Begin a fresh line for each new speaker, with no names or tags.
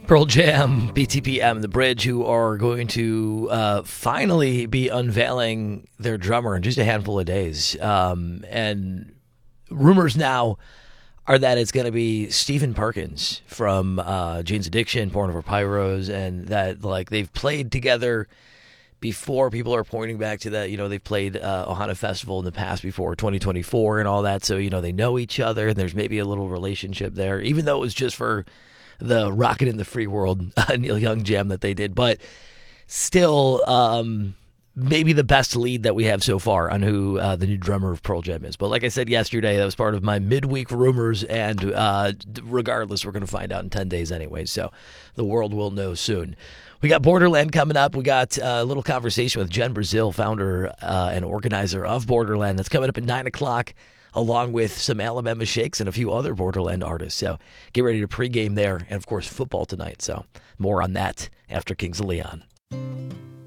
Pearl Jam, BTPM, The Bridge, who are going to finally be unveiling their drummer in just a handful of days. And rumors now are that it's going to be Stephen Perkins from Jane's Addiction, Born Over Pyros, and that like they've played together before. People are pointing back to that, they've played Ohana Festival in the past before 2024 and all that. So, they know each other and there's maybe a little relationship there, even though it was just for the Rockin' in the Free World Neil Young jam that they did. But still, maybe the best lead that we have so far on who the new drummer of Pearl Jam is. But like I said yesterday, that was part of my midweek rumors, and regardless, we're going to find out in 10 days anyway, so the world will know soon. We got Borderland coming up. We got a little conversation with Jen Brazil, founder and organizer of Borderland. That's coming up at 9 o'clock, along with some Alabama Shakes and a few other Borderland artists. So get ready to pregame there, and of course football tonight. So more on that after Kings of Leon.